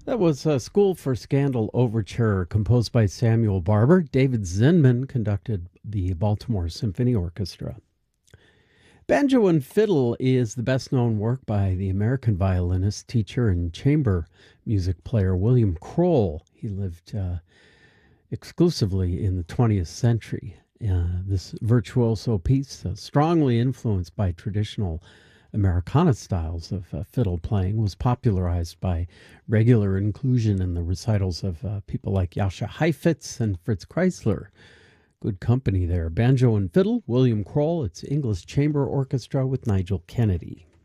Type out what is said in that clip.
That was a School for Scandal Overture, composed by Samuel Barber. David Zinman conducted the Baltimore Symphony Orchestra. Banjo and Fiddle is the best known work by the American violinist, teacher, and chamber music player William Kroll. He lived exclusively in the 20th century. This virtuoso piece, strongly influenced by traditional Americana styles of fiddle playing, was popularized by regular inclusion in the recitals of people like Jascha Heifetz and Fritz Kreisler. Good company there. Banjo and Fiddle, William Kroll, it's English Chamber Orchestra with Nigel Kennedy.